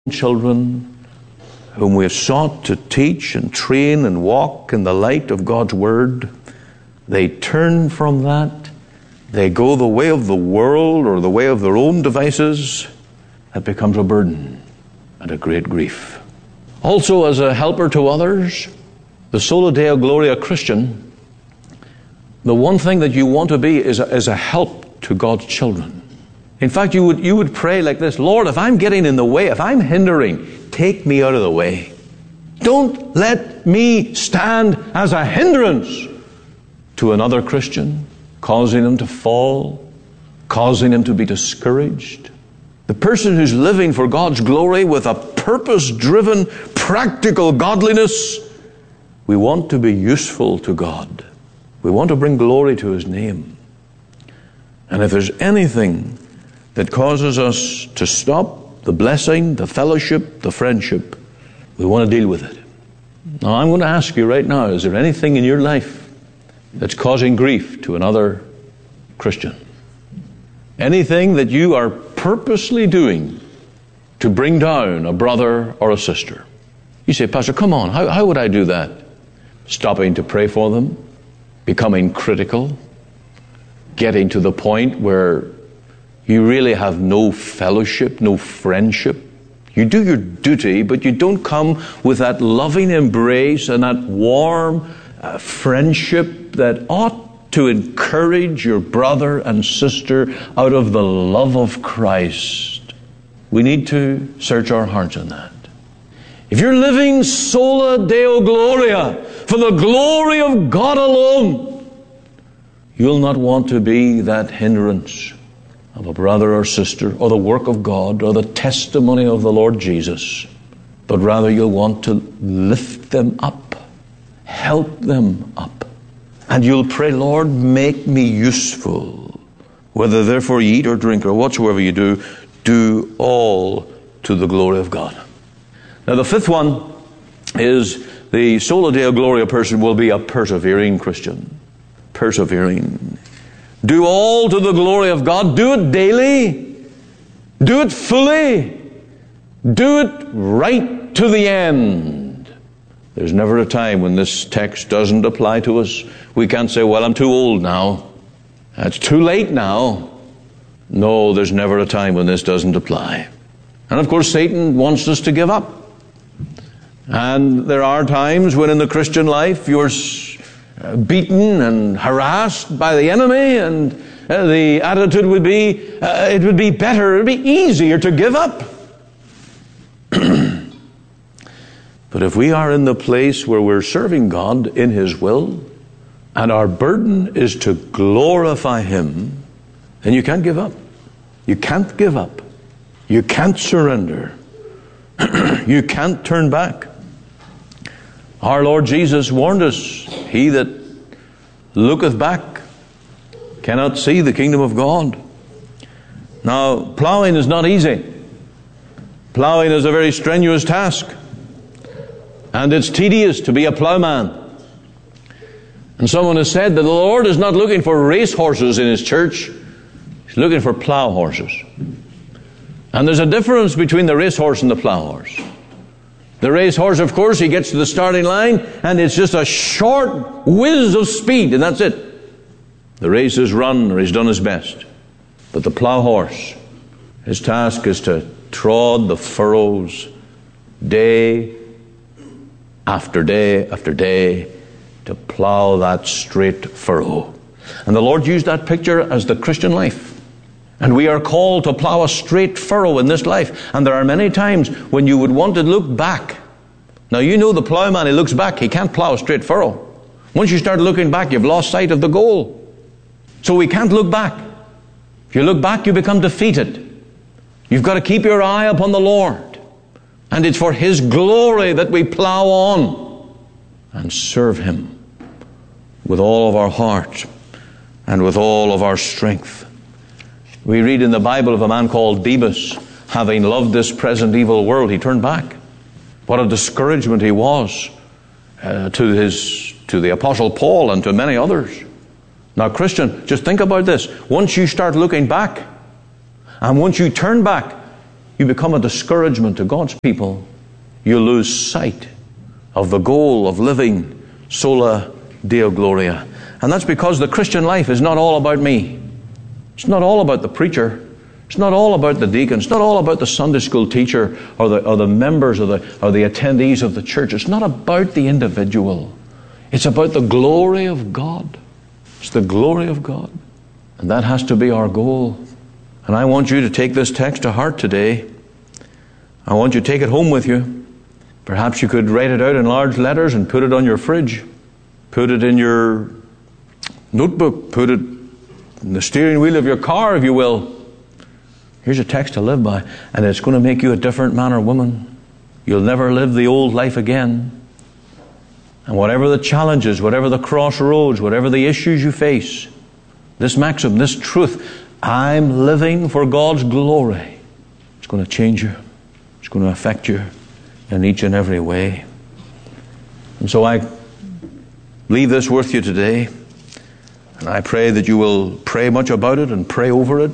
children whom we have sought to teach and train and walk in the light of God's Word, they turn from that. They go the way of the world or the way of their own devices. That becomes a burden and a great grief. Also, as a helper to others, the Sola Deo Gloria Christian, the one thing that you want to be is a help to God's children. In fact, you would pray like this: Lord, if I'm getting in the way, if I'm hindering, take me out of the way. Don't let me stand as a hindrance to another Christian, causing him to fall, causing him to be discouraged. The person who's living for God's glory with a purpose-driven, practical godliness, we want to be useful to God. We want to bring glory to His name. And if there's anything that causes us to stop the blessing, the fellowship, the friendship, we want to deal with it. Now, I'm going to ask you right now, is there anything in your life that's causing grief to another Christian? Anything that you are purposely doing to bring down a brother or a sister? You say, Pastor, come on, how would I do that? Stopping to pray for them, becoming critical, getting to the point where you really have no fellowship, no friendship. You do your duty, but you don't come with that loving embrace and that warm friendship that ought to encourage your brother and sister out of the love of Christ. We need to search our hearts on that. If you're living sola Deo Gloria, for the glory of God alone, you'll not want to be that hindrance of a brother or sister, or the work of God, or the testimony of the Lord Jesus, but rather you'll want to lift them up, help them up. And you'll pray, Lord, make me useful. Whether therefore you eat or drink or whatsoever you do all to the glory of God. Now the fifth one is the Sola Deo Gloria person will be a persevering Christian. Persevering. Do all to the glory of God. Do it daily. Do it fully. Do it right to the end. There's never a time when this text doesn't apply to us. We can't say, well, I'm too old now. It's too late now. No, there's never a time when this doesn't apply. And of course, Satan wants us to give up. And there are times when in the Christian life you're beaten and harassed by the enemy, and the attitude would be, it would be better, it would be easier to give up. But if we are in the place where we're serving God in His will, and our burden is to glorify Him, then you can't give up. You can't give up. You can't surrender. You can't turn back. Our Lord Jesus warned us, he that looketh back cannot see the kingdom of God. Now, plowing is not easy. Plowing is a very strenuous task. And it's tedious to be a plowman. And someone has said that the Lord is not looking for race horses in His church. He's looking for plow horses. And there's a difference between the racehorse and the plow horse. The racehorse, of course, he gets to the starting line and it's just a short whiz of speed, and that's it. The race is run, or he's done his best. But the plow horse, his task is to trod the furrows day after day after day, to plow that straight furrow. And the Lord used that picture as the Christian life. And we are called to plow a straight furrow in this life. And there are many times when you would want to look back. Now, you know the plowman, he looks back, he can't plow a straight furrow. Once you start looking back, you've lost sight of the goal. So we can't look back. If you look back, you become defeated. You've got to keep your eye upon the Lord. And it's for His glory that we plow on and serve Him with all of our heart and with all of our strength. We read in the Bible of a man called Demas, having loved this present evil world, he turned back. What a discouragement he was to the Apostle Paul and to many others. Now, Christian, just think about this. Once you start looking back, and once you turn back, you become a discouragement to God's people, you lose sight of the goal of living sola Deo Gloria. And that's because the Christian life is not all about me. It's not all about the preacher. It's not all about the deacon. It's not all about the Sunday school teacher or the members or the attendees of the church. It's not about the individual. It's about the glory of God. It's the glory of God. And that has to be our goal. And I want you to take this text to heart today. I want you to take it home with you. Perhaps you could write it out in large letters and put it on your fridge. Put it in your notebook. Put it in the steering wheel of your car, if you will. Here's a text to live by. And it's going to make you a different man or woman. You'll never live the old life again. And whatever the challenges, whatever the crossroads, whatever the issues you face, this maxim, this truth, I'm living for God's glory, it's going to change you. It's going to affect you in each and every way. And so I leave this with you today. And I pray that you will pray much about it and pray over it.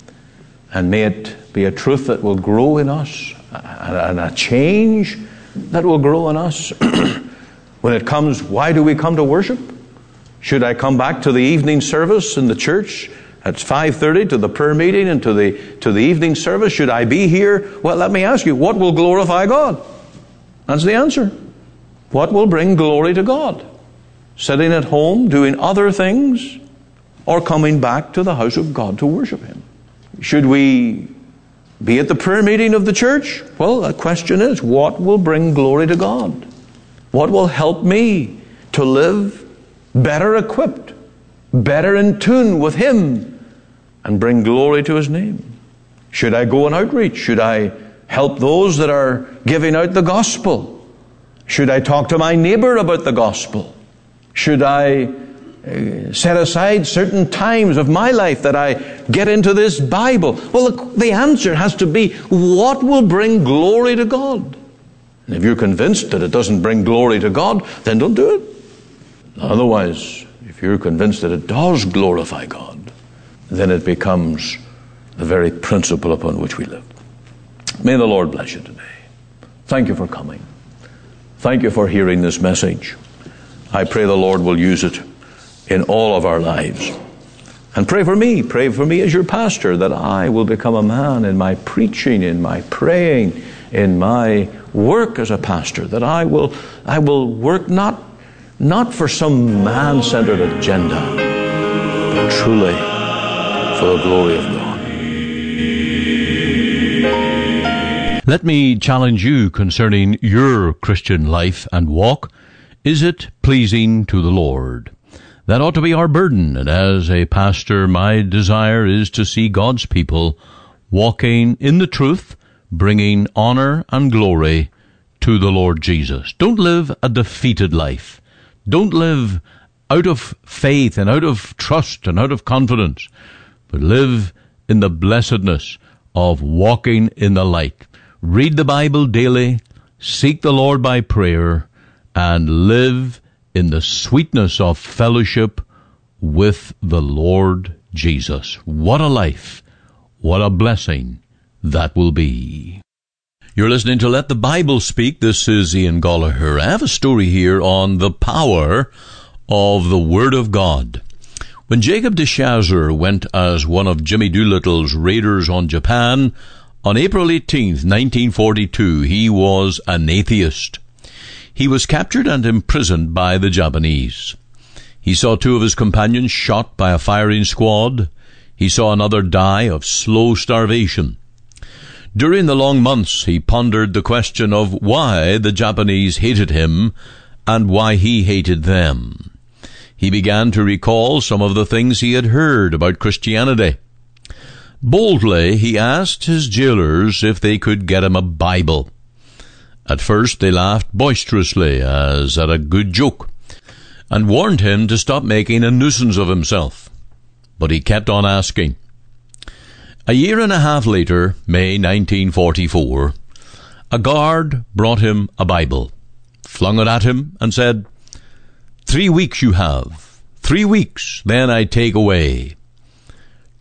And may it be a truth that will grow in us, and a change that will grow in us. When it comes, why do we come to worship? Should I come back to the evening service in the church at 5:30 to the prayer meeting and to the evening service? Should I be here? Well, let me ask you, what will glorify God? That's the answer. What will bring glory to God? Sitting at home, doing other things, or coming back to the house of God to worship Him? Should we be at the prayer meeting of the church? Well, the question is, what will bring glory to God? What will help me to live better equipped, better in tune with Him, and bring glory to His name? Should I go on outreach? Should I help those that are giving out the gospel? Should I talk to my neighbor about the gospel? Should I set aside certain times of my life that I get into this Bible? Well, the answer has to be, what will bring glory to God? And if you're convinced that it doesn't bring glory to God, then don't do it. Otherwise, if you're convinced that it does glorify God, then it becomes the very principle upon which we live. May the Lord bless you today. Thank you for coming. Thank you for hearing this message. I pray the Lord will use it in all of our lives. And pray for me as your pastor, that I will become a man in my preaching, in my praying, in my work as a pastor, that I will work not for some man-centered agenda, but truly for the glory of God. Let me challenge you concerning your Christian life and walk. Is it pleasing to the Lord? That ought to be our burden, and as a pastor, my desire is to see God's people walking in the truth, bringing honor and glory to the Lord Jesus. Don't live a defeated life. Don't live out of faith and out of trust and out of confidence, but live in the blessedness of walking in the light. Read the Bible daily, seek the Lord by prayer, and live in the sweetness of fellowship with the Lord Jesus. What a life, what a blessing that will be. You're listening to Let the Bible Speak. This is Ian Goligher. I have a story here on the power of the Word of God. When Jacob de Chazer went as one of Jimmy Doolittle's raiders on Japan, on April 18th, 1942, he was an atheist. He was captured and imprisoned by the Japanese. He saw two of his companions shot by a firing squad. He saw another die of slow starvation. During the long months, he pondered the question of why the Japanese hated him and why he hated them. He began to recall some of the things he had heard about Christianity. Boldly, he asked his jailers if they could get him a Bible. At first, they laughed boisterously, as at a good joke, and warned him to stop making a nuisance of himself. But he kept on asking. A year and a half later, May 1944, a guard brought him a Bible, flung it at him, and said, 3 weeks you have. 3 weeks, then I take away.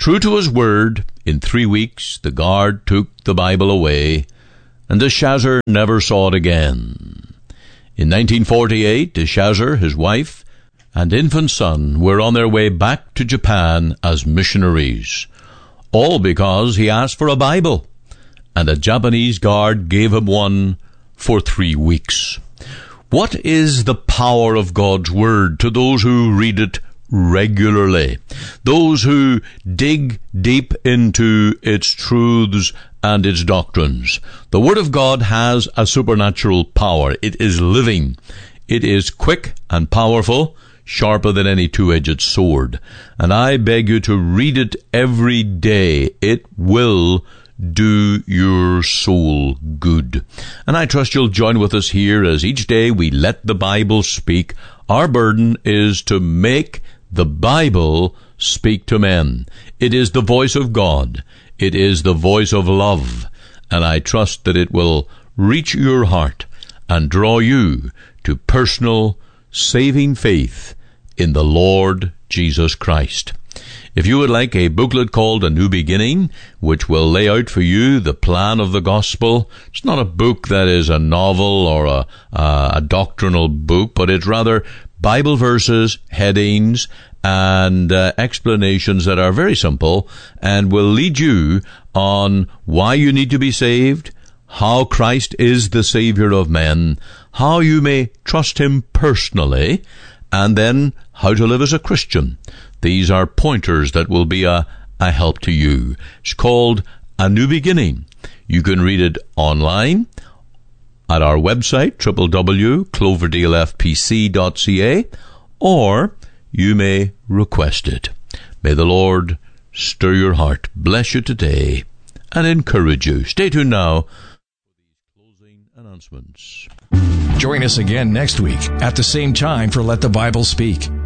True to his word, in 3 weeks the guard took the Bible away, and de Chazzer never saw it again. In 1948, de Chazzer, his wife, and infant son were on their way back to Japan as missionaries, all because he asked for a Bible, and a Japanese guard gave him one for 3 weeks. What is the power of God's Word to those who read it regularly, those who dig deep into its truths and its doctrines? The Word of God has a supernatural power. It is living. It is quick and powerful, sharper than any two-edged sword. And I beg you to read it every day. It will do your soul good. And I trust you'll join with us here as each day we let the Bible speak. Our burden is to make the Bible speak to men. It is the voice of God. It is the voice of love. And I trust that it will reach your heart and draw you to personal, saving faith in the Lord Jesus Christ. If you would like a booklet called A New Beginning, which will lay out for you the plan of the gospel, it's not a book that is a novel or a doctrinal book, but it's rather Bible verses, headings, and explanations that are very simple and will lead you on why you need to be saved, how Christ is the Savior of men, how you may trust Him personally, and then how to live as a Christian. These are pointers that will be a help to you. It's called A New Beginning. You can read it online at our website, www.cloverdalefpc.ca, or you may request it. May the Lord stir your heart, bless you today, and encourage you. Stay tuned now for these closing announcements. Join us again next week at the same time for Let the Bible Speak.